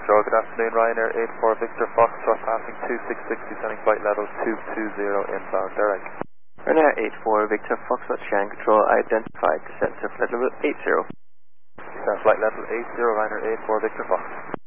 Control, good afternoon, Ryanair 84 Victor Foxtrot passing 2660, sending flight level 220 inbound, direct. Ryanair 84 Victor Foxtrot, Shan Control, identified, descent to flight level 80. Flight level 80, Ryanair 84 Victor Fox.